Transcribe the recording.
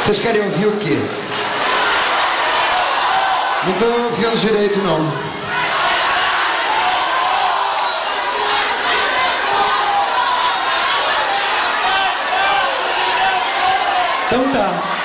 Vocês querem ouvir o quê? Não estou ouvindo direito, não. Então tá.